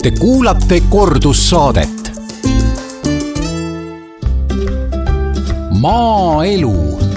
Te kuulate kordussaadet. Maaelu.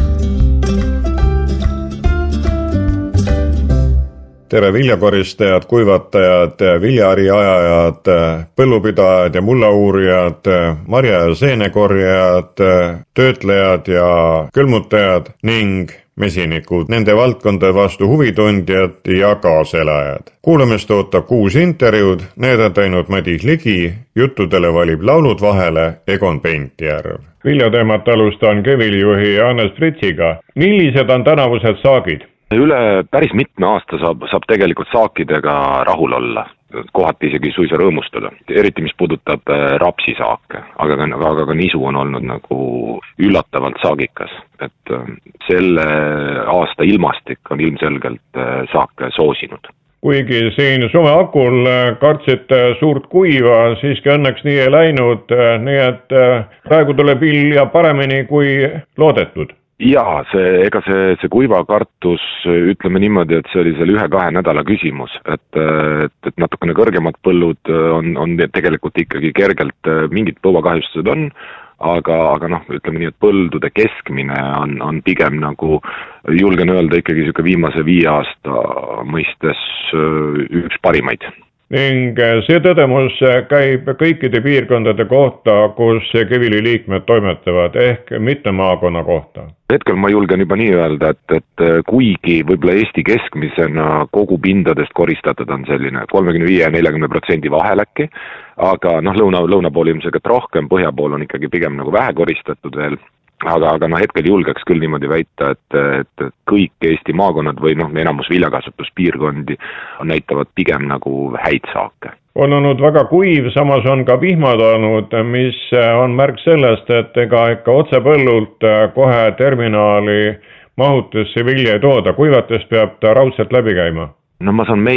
Tere viljakoristajad, kuivatajad, viljahariajajad, põllupidajad ja mullauurijad, marja- ja seenekorjajad, töötlejad ja külmutajad ning mesinikud, nende valdkondade vastu huvitundjad ja kaaselajad. Kuulamist ootab 6 intervjuud, need on teinud Madis Ligi, juttudele valib laulud vahele Egon Pentjärv. Viljateemat alustan Kevili-juhi Hannes Fritsiga. Millised on tänavused saagid? Üle päris mitme aasta saab tegelikult saakidega rahul olla, kohati isegi suisa rõõmustada, eriti mis puudutab rapsisaake, aga ka nisu on olnud nagu üllatavalt saagikas, et selle aasta ilmastik on ilmselgelt saake soosinud. Kuigi siin suve hakul kartsite suurt kuiva, siiski õnneks nii ei läinud, nii et praegu tuleb vilja paremini kui loodetud. Jaa, see kuivakartus, ütleme niimoodi, et see oli seal 1-2 nädala küsimus, et natukene kõrgemad põllud on tegelikult ikkagi kergelt mingid põuakahjustused on, aga ütleme nii, et põldude keskmine on pigem nagu, julgen öelda ikkagi viimase 5 aasta mõistes üks parimaid. Ning see tõdemus käib kõikide piirkondade kohta, kus Kevili liikmed toimetavad, ehk mitte maakonna kohta. Hetkel ma julgen juba nii öelda, et kuigi võib-olla Eesti keskmisena kogu pindadest koristatud on selline 35-40% vahel äkki, aga lõuna pool ilmselt rohkem, põhja pool on ikkagi pigem nagu vähe koristatud veel. Aga hetkel julgeks küll niimoodi väita, et kõik Eesti maakonnad või enamus viljakasvatuspiirkondi näitavad pigem nagu häid saake. On olnud väga kuiv, samas on ka vihmad olnud, mis on märk sellest, et ega ikka otsepõllult kohe terminaali mahutisse vilja ei tooda, kuivatest peab ta raudselt läbi käima. No ma saan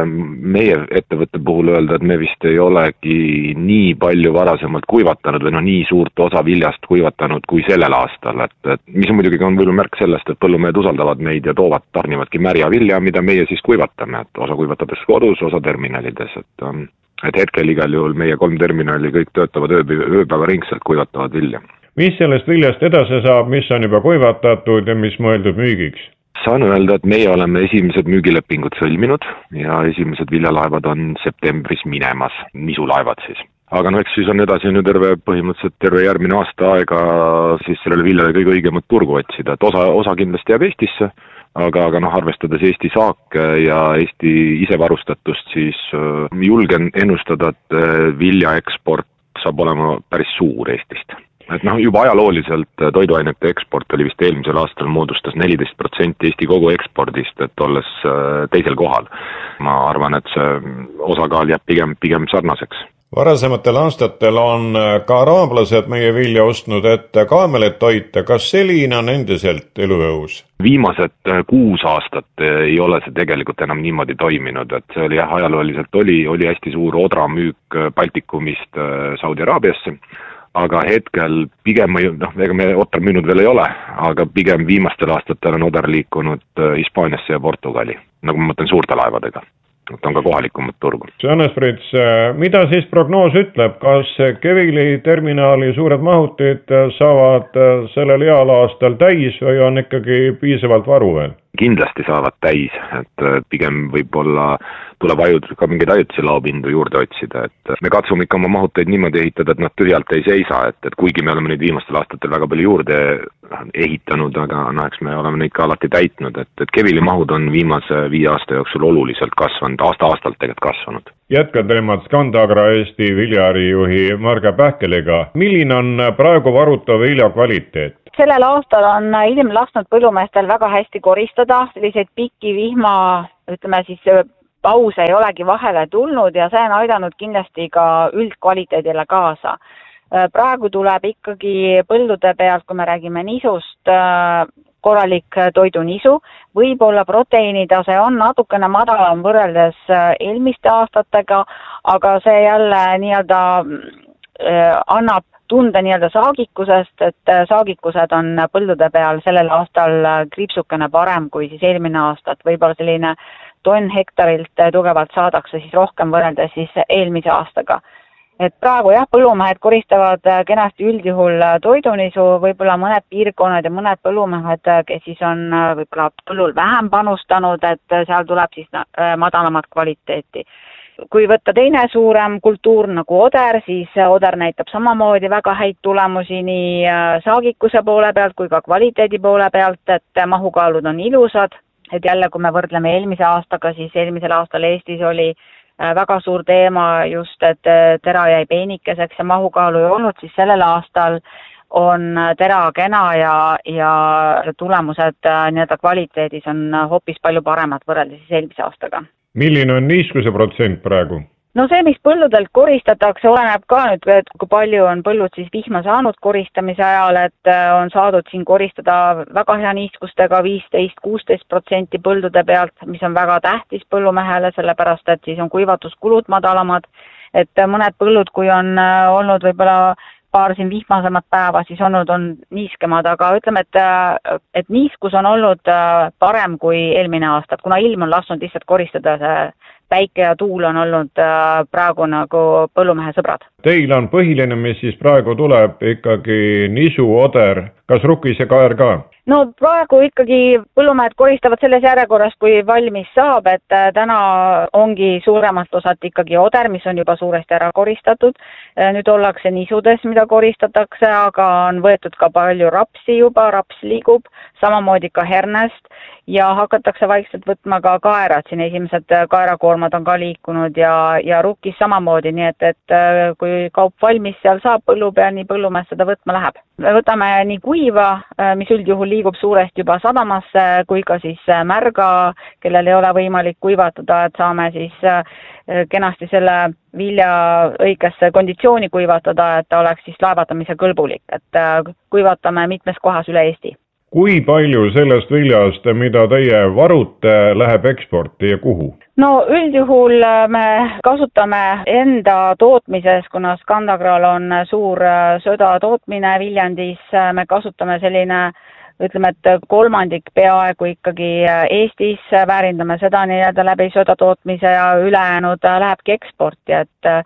meie ettevõtte puhul öelda, et me vist ei olegi nii palju varasemalt kuivatanud või nii suurt osa viljast kuivatanud kui sellel aastal, et mis on muidugi on võib-olla märk sellest, et põllumehed usaldavad meid ja tarnivadki märja vilja, mida meie siis kuivatame, et osa kuivatades kodus, osa terminalides, et hetkel igal juhul meie 3 terminali kõik töötavad ööpäeva ringselt kuivatavad vilja. Mis sellest viljast edasi saab, mis on juba kuivatatud ja mis mõeldud müügiks? Saan öelda, et meie oleme esimesed müügilepingud sõlminud ja esimesed viljalaevad on septembris minemas, nisulaevad siis. Aga eks siis on edasi põhimõtteliselt terve järgmine aasta aega siis sellele viljale kõige õigemat turgu otsida, et osa kindlasti jääb Eestisse, aga arvestades Eesti saake ja Eesti isevarustatust, siis julgen ennustada, et viljaeksport saab olema päris suur Eestist. Et juba ajalooliselt toiduainete eksport oli vist eelmisel aastal moodustas 14% Eesti kogu ekspordist, et olles teisel kohal. Ma arvan, et see osakaal jääb pigem sarnaseks. Varasematel aastatel on ka araablased meie vilja ostnud, et kaamelet toita. Kas selline on endiselt elujõus? Viimased 6 aastat ei ole see tegelikult enam niimoodi toiminud, et see oli ajalooliselt oli hästi suur odramüük Baltikumist Saudi Araabiasse. Aga hetkel pigem, ega me Otar müünud veel ei ole, aga pigem viimastel aastatel on Odar liikunud Hispaaniasse ja Portugali, nagu ma mõtlen suurte laevadega. et on ka kohalikumad turgu. Hannes Frits, mida siis prognoos ütleb, kas Kevili terminali suured mahutid saavad sellel heal aastal täis või on ikkagi piisavalt varu veel? Kindlasti saavad täis, et pigem võib-olla tuleb ka mingeid ajutisi laopindu juurde otsida, et me katsume ikka oma mahuteid niimoodi ehitada, et nad tühjalt ei seisa, et kuigi me oleme neid viimastel aastatel väga palju juurde ehitanud, aga eks me oleme neid ka alati täitnud, et Kevili mahud on viimase 5 aasta jooksul oluliselt kasvanud, aasta-aastalt tegelikult kasvanud. Jätkan teemat Scandagra Eesti viljaharijuhi Marge Pähkeliga. Milline on praegu varutav vilja kvaliteet? Sellel aastal on ilm lasknud põllumeestel väga hästi koristada, selliseid pikki vihma, ütleme siis pause ei olegi vahele tulnud ja see on aidanud kindlasti ka üldkvaliteedile kaasa. Praegu tuleb ikkagi põldude pealt, kui me räägime nisust, korralik toidunisu, võib-olla proteiinitase on natukene madalam võrreldes eelmiste aastatega, aga see jälle nii-öelda annab tunda nii-öelda saagikusest, et saagikused on põldude peal sellel aastal kriipsukene parem kui siis eelmine aasta, et võib-olla selline tonn hektarilt tugevalt saadakse siis rohkem võrreldes siis eelmise aastaga. Et praegu jah, põllumehed koristavad kenasti üldjuhul toidunisu, võib-olla mõned piirkonnad ja mõned põllumehed, kes siis on võib-olla põllul vähem panustanud, et seal tuleb siis madalamat kvaliteeti. Kui võtta teine suurem kultuur nagu oder, siis oder näitab samamoodi väga häid tulemusi nii saagikuse poole pealt kui ka kvaliteedi poole pealt, et mahukaalud on ilusad. Et jälle, kui me võrdleme eelmise aastaga, siis eelmisel aastal Eestis oli väga suur teema just, et tera jäi peenikeseks ja mahukaalu ei olnud, siis sellel aastal on tera kena ja tulemused nii-öelda kvaliteedis on hoopis palju paremad võrreldes siis eelmise aastaga. Milline on niiskuse protsent praegu? No see, mis põlludelt koristatakse, oleneb ka nüüd, et kui palju on põllud siis vihma saanud koristamise ajal, et on saadud siin koristada väga hea niiskustega 15-16% põldude pealt, mis on väga tähtis põllumehele, sellepärast et siis on kuivatuskulud madalamad, et mõned põllud, kui on olnud võib-olla paar siin vihmasemat päeva, siis on niiskemad, aga ütleme, et niiskus on olnud parem kui eelmine aasta, kuna ilm on lasknud lihtsalt koristada, see päike ja tuul on olnud praegu nagu põllumehe sõbrad. Teil on põhiline, mis siis praegu tuleb ikkagi nisu, oder, kas rukis ja kaer ka? No praegu ikkagi põllumehed koristavad selles järjekorras, kui valmis saab, et täna ongi suuremalt osalt ikkagi oder, mis on juba suuresti ära koristatud. Nüüd ollakse nisudes, mida koristatakse, aga on võetud ka palju rapsi juba, raps liigub, samamoodi ka hernest ja hakatakse vaikselt võtma ka kaerad, siin esimesed kaerakoormad on ka liikunud ja rukis samamoodi, nii et kui kaup valmis seal saab põllu peal, nii põllumees seda võtma läheb. Me võtame nii kuiva, mis üldjuhul liigub suuresti juba sadamasse, kui ka siis märga, kellel ei ole võimalik kuivatada, et saame siis kenasti selle vilja õigesse konditsiooni kuivatada, et ta oleks siis laevatamise kõlbulik, et kuivatame mitmes kohas üle Eesti. Kui palju sellest viljast, mida teie varute, läheb eksporti ja kuhu? No üldjuhul me kasutame enda tootmises, kuna Skandagral on suur sööda tootmine Viljandis, me kasutame selline, ütleme, et kolmandik peaaegu ikkagi Eestis, väärindame seda nii-öelda läbi sööda tootmise ja ülejäänud lähebki eksporti,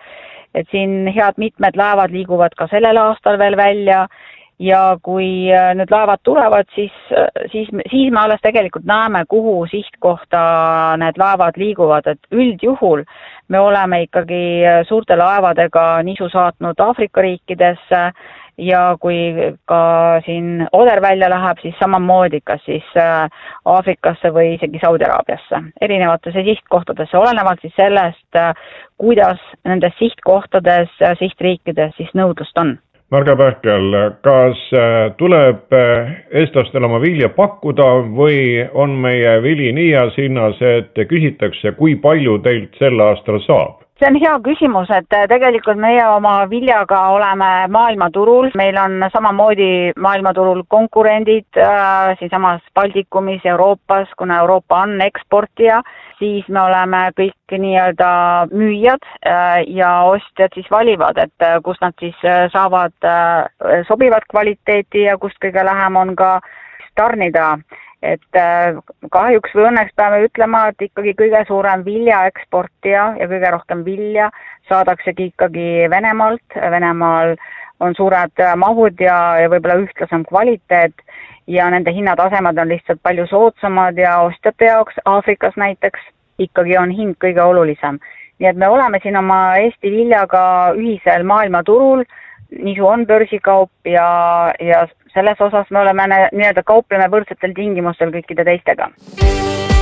et siin head mitmed laevad liiguvad ka sellel aastal veel välja. Ja kui nüüd laevad tulevad, siis me alles tegelikult näeme, kuhu sihtkohta need laevad liiguvad, et üldjuhul me oleme ikkagi suurte laevadega nisu saatnud Aafrika riikidesse ja kui ka siin oder välja läheb, siis samamoodi kas siis Aafrikasse või isegi Saudi-Araabiasse, erinevatesse sihtkohtadesse, olenevalt siis sellest, kuidas nendes sihtkohtades, sihtriikides siis nõudlust on. Marga Pähkel, kas tuleb eestlastel oma vilja pakkuda või on meie vili nii heas hinnas, et küsitakse, kui palju teilt sel aastal saab? See on hea küsimus, et tegelikult meie oma viljaga oleme maailmaturul, meil on samamoodi maailmaturul konkurendid siinsamas Baltikumis, Euroopas, kuna Euroopa on eksportija, siis me oleme kõik nii-öelda müüjad ja ostjad siis valivad, et kust nad siis saavad sobivat kvaliteeti ja kust kõige lähem on ka tarnida. Et kahjuks või õnneks peame ütlema, et ikkagi kõige suurem vilja eksportija ja kõige rohkem vilja saadaksegi ikkagi Venemaalt. Venemaal on suured mahud ja võib-olla ühtlasem kvaliteet ja nende hinnatasemad on lihtsalt palju soodsamad ja ostjate jaoks Aafrikas näiteks ikkagi on hind kõige olulisem. Nii et me oleme siin oma Eesti viljaga ühisel maailmaturul, nisu on börsikaup ja selles osas me oleme nii-öelda kaupleme võrdsetel tingimustel kõikide teistega.